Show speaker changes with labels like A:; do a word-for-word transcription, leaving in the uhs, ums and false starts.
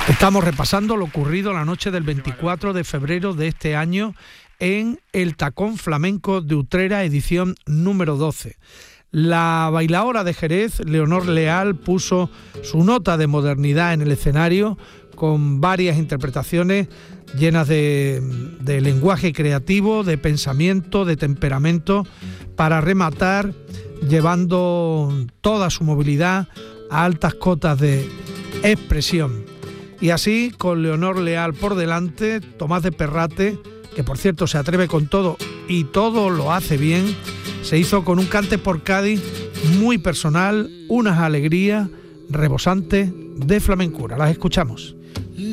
A: Estamos repasando lo ocurrido la noche del veinticuatro de febrero de este año en el Tacón Flamenco de Utrera, edición número doce. La bailaora de Jerez, Leonor Leal, puso su nota de modernidad en el escenario con varias interpretaciones llenas de, de lenguaje creativo, de pensamiento, de temperamento, para rematar llevando toda su movilidad a altas cotas de expresión. Y así, con Leonor Leal por delante, Tomás de Perrate, que por cierto se atreve con todo y todo lo hace bien, se hizo con un cante por Cádiz muy personal, unas alegrías rebosantes de flamencura. Las escuchamos.